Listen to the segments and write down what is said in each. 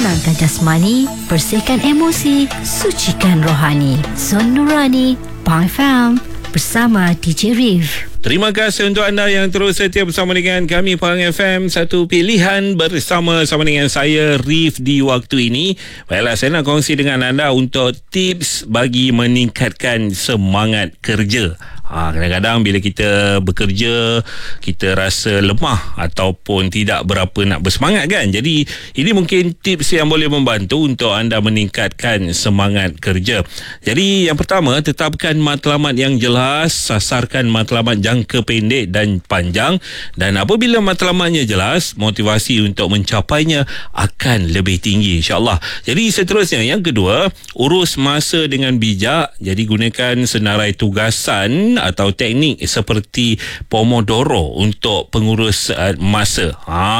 tenangkan jasmani, bersihkan emosi, sucikan rohani. Zon Nurani, Pang FM, bersama DJ Rif. Terima kasih untuk anda yang terus setia bersama dengan kami Pahang FM, satu pilihan bersama dengan saya Rif di waktu ini. Baiklah, saya nak kongsi dengan anda untuk tips bagi meningkatkan semangat kerja. Kadang-kadang bila kita bekerja, kita rasa lemah ataupun tidak berapa nak bersemangat kan. Jadi ini mungkin tips yang boleh membantu untuk anda meningkatkan semangat kerja. Jadi yang pertama, tetapkan matlamat yang jelas, sasarkan matlamat jangka pendek dan panjang, dan apabila matlamatnya jelas, motivasi untuk mencapainya akan lebih tinggi, insyaAllah. Jadi seterusnya, yang kedua, urus masa dengan bijak. Jadi gunakan senarai tugasan atau teknik seperti Pomodoro untuk pengurus masa.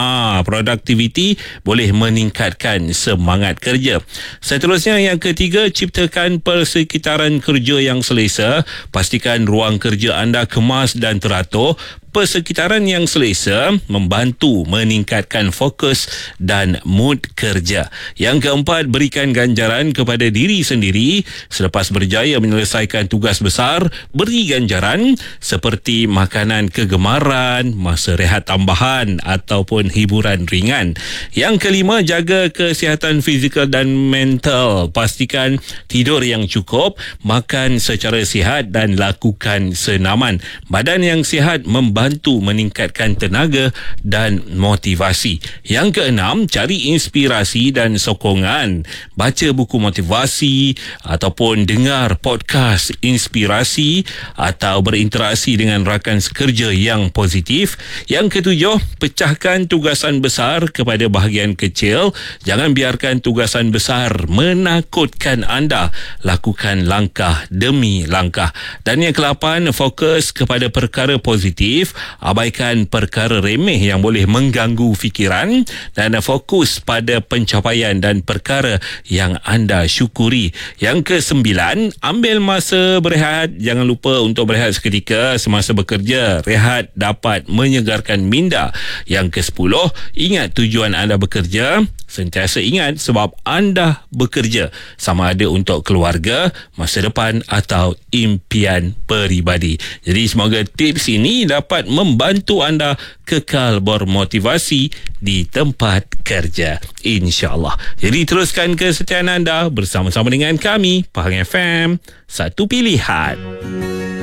Produktiviti boleh meningkatkan semangat kerja. Seterusnya, yang ketiga, ciptakan persekitaran kerja yang selesa. Pastikan ruang kerja anda kemas dan teratur. Persekitaran yang selesa membantu meningkatkan fokus dan mood kerja. Yang keempat, berikan ganjaran kepada diri sendiri. Selepas berjaya menyelesaikan tugas besar, beri ganjaran seperti makanan kegemaran, masa rehat tambahan ataupun hiburan ringan. Yang kelima, jaga kesihatan fizikal dan mental. Pastikan tidur yang cukup, makan secara sihat dan lakukan senaman. Badan yang sihat membantu meningkatkan tenaga dan motivasi. Yang keenam, cari inspirasi dan sokongan. Baca buku motivasi ataupun dengar podcast inspirasi atau berinteraksi dengan rakan sekerja yang positif. Yang ketujuh, pecahkan tugasan besar kepada bahagian kecil. Jangan biarkan tugasan besar menakutkan anda. Lakukan langkah demi langkah. Dan yang ke-8, fokus kepada perkara positif. Abaikan perkara remeh yang boleh mengganggu fikiran dan fokus pada pencapaian dan perkara yang anda syukuri. Yang ke-9, ambil masa berehat. Jangan lupa untuk berehat seketika semasa bekerja. Rehat dapat menyegarkan minda. Yang ke-10, ingat tujuan anda bekerja. Sentiasa ingat sebab anda bekerja, sama ada untuk keluarga, masa depan atau impian peribadi. Jadi semoga tips ini dapat membantu anda kekal bermotivasi di tempat kerja, insya-Allah. Jadi teruskan kesetiaan anda bersama-sama dengan kami Pahang FM, satu pilihan.